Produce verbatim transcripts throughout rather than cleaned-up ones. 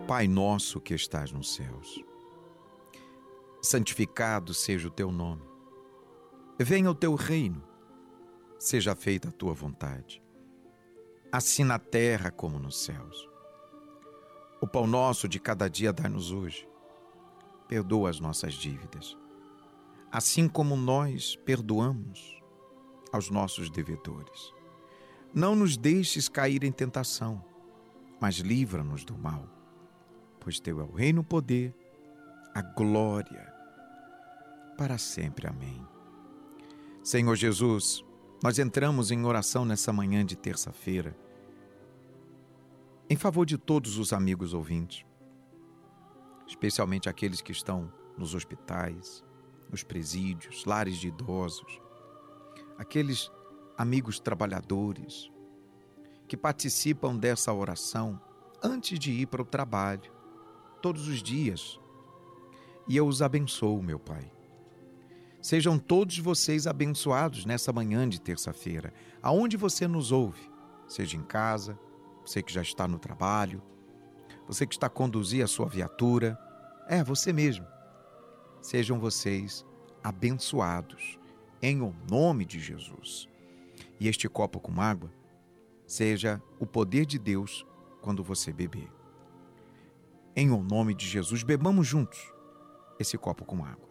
Pai nosso que estás nos céus, santificado seja o teu nome. Venha o teu reino, seja feita a tua vontade, assim na terra como nos céus. O pão nosso de cada dia dai-nos hoje. Perdoa as nossas dívidas, assim como nós perdoamos aos nossos devedores. Não nos deixes cair em tentação, mas livra-nos do mal, pois teu é o reino, o poder, a glória, para sempre. Amém. Senhor Jesus, nós entramos em oração nessa manhã de terça-feira, em favor de todos os amigos ouvintes, especialmente aqueles que estão nos hospitais, nos presídios, lares de idosos, aqueles amigos trabalhadores que participam dessa oração antes de ir para o trabalho, todos os dias. E eu os abençoo, meu Pai. Sejam todos vocês abençoados nessa manhã de terça-feira, aonde você nos ouve, seja em casa, você que já está no trabalho, você que está a conduzir a sua viatura, é você mesmo. Sejam vocês abençoados, em o nome de Jesus. E este copo com água seja o poder de Deus quando você beber. Em o nome de Jesus, bebamos juntos esse copo com água.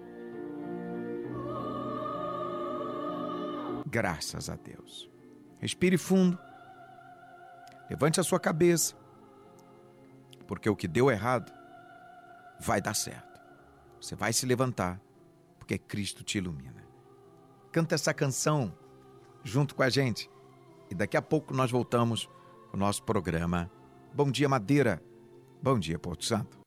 Graças a Deus. Respire fundo. Levante a sua cabeça, porque o que deu errado vai dar certo. Você vai se levantar, porque Cristo te ilumina. Canta essa canção junto com a gente e daqui a pouco nós voltamos ao nosso programa Bom Dia Madeira, Bom Dia Porto Santo.